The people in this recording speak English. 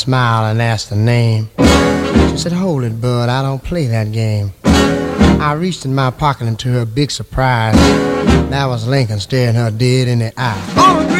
smiled and asked her name. She said, "Hold it, bud, I don't play that game." I reached in my pocket, and to her big surprise, that was Lincoln staring her dead in the eye.